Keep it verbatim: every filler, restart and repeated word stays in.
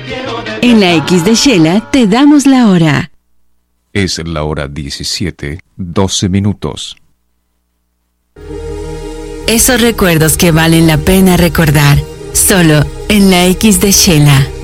En la X de Shela te damos la hora. Es la hora diecisiete, doce minutos. Esos recuerdos que valen la pena recordar, solo en la X de Shela.